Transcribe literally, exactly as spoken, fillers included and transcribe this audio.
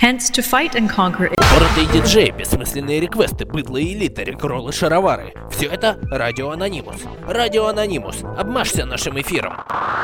Hence, to fight and conquer it. Упоротые диджеи, бессмысленные реквесты, быдло и элита, рекролы, шаровары. Все это Радио Анонимус. Радио Анонимус. Обмажься нашим эфиром.